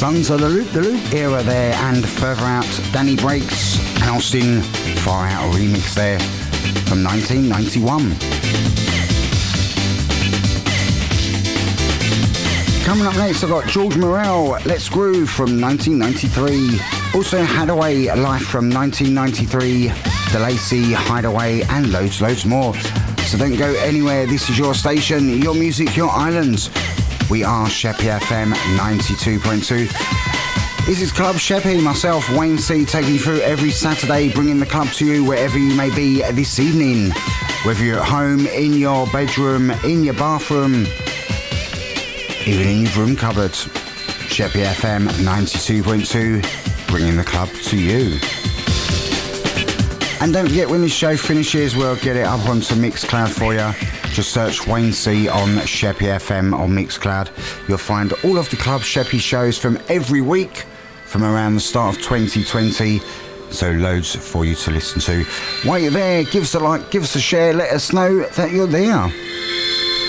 Sons of the Loop era there, and further out, Danny Breaks and Austin, Far Out remix there from 1991. Coming up next, I've got George Morel, Let's Groove from 1993. Also Hadaway, Life from 1993, DeLacy, Hideaway, and loads more. So don't go anywhere. This is your station, your music, your islands. We are Sheppy FM 92.2. This is Club Sheppy, myself, Wayne C, taking you through every Saturday, bringing the club to you wherever you may be this evening. Whether you're at home, in your bedroom, in your bathroom, even in your room cupboard. Sheppy FM 92.2, bringing the club to you. And don't forget, when this show finishes, we'll get it up onto Mixcloud for you. Just search Wayne C on Sheppy FM on Mixcloud. You'll find all of the Club Sheppy shows from every week from around the start of 2020. So loads for you to listen to. While you're there, give us a like, give us a share, let us know that you're there.